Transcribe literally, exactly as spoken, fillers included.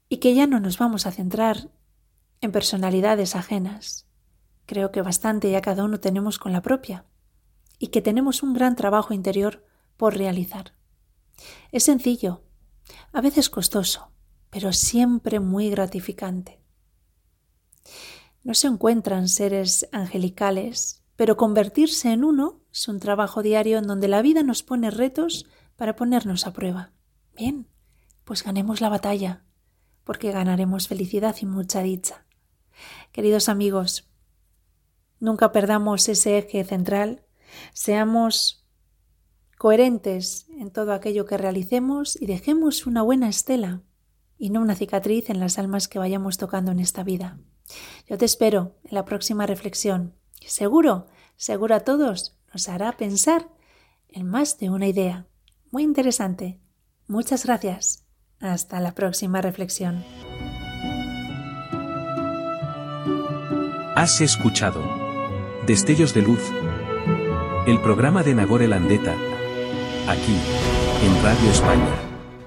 y que ya no nos vamos a centrar en personalidades ajenas. Creo que bastante ya cada uno tenemos con la propia y que tenemos un gran trabajo interior por realizar. Es sencillo, a veces costoso, pero siempre muy gratificante. No se encuentran seres angelicales, pero convertirse en uno es un trabajo diario en donde la vida nos pone retos para ponernos a prueba. Bien, pues ganemos la batalla, porque ganaremos felicidad y mucha dicha. Queridos amigos, nunca perdamos ese eje central, seamos coherentes en todo aquello que realicemos y dejemos una buena estela y no una cicatriz en las almas que vayamos tocando en esta vida. Yo te espero en la próxima reflexión. Seguro, seguro a todos nos hará pensar en más de una idea. Muy interesante. Muchas gracias. Hasta la próxima reflexión. Has escuchado Destellos de Luz, el programa de Nagore Landeta, aquí, en Radio España.